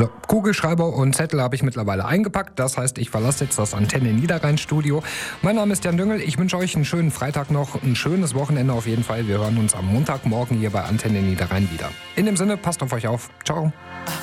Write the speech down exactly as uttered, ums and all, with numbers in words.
So, Kugelschreiber und Zettel habe ich mittlerweile eingepackt. Das heißt, ich verlasse jetzt das Antenne Niederrhein-Studio. Mein Name ist Jan Düngel. Ich wünsche euch einen schönen Freitag noch, ein schönes Wochenende auf jeden Fall. Wir hören uns am Montagmorgen hier bei Antenne Niederrhein wieder. In dem Sinne, passt auf euch auf. Ciao.